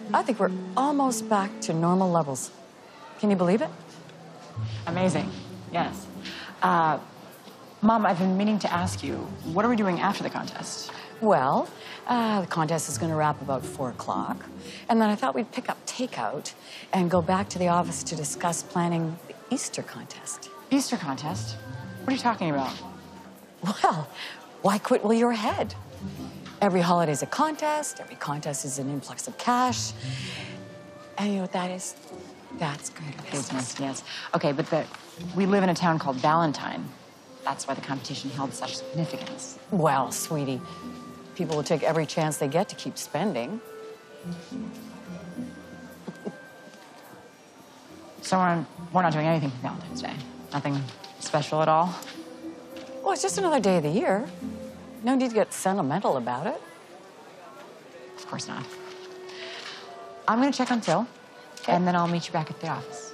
I think we're almost back to normal levels. Can you believe it? Amazing, yes. Mom, I've been meaning to ask you, what are we doing after the contest? Well, the contest is going to wrap about 4 o'clock. And then I thought we'd pick up takeout and go back to the office to discuss planning the Easter contest. Easter contest? What are you talking about? Well, why quit while you're ahead? Every holiday's a contest. Every contest is an influx of cash. And you know what that is? That's greater business. Yes. Okay, but we live in a town called Valentine. That's why the competition held such significance. Well, sweetie, people will take every chance they get to keep spending. So we're not doing anything for Valentine's Day? Nothing special at all? Well, it's just another day of the year. No need to get sentimental about it. Of course not. I'm going to check on Phil, and then I'll meet you back at the office.